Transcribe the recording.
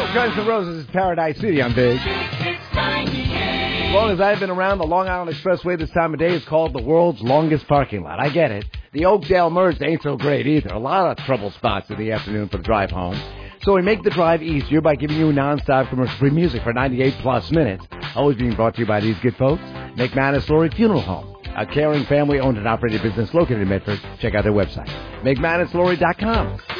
Guns N' Roses is Paradise City. I'm Big. As long as I've been around, the Long Island Expressway this time of day is called the world's longest parking lot. I get it. The Oakdale merge ain't so great either. A lot of trouble spots in the afternoon for the drive home. So we make the drive easier by giving you non-stop commercial-free music for 98-plus minutes. Always being brought to you by these good folks. McManus Laurie Funeral Home, a caring family-owned and operated business located in Medford. Check out their website, McManusLaurie.com.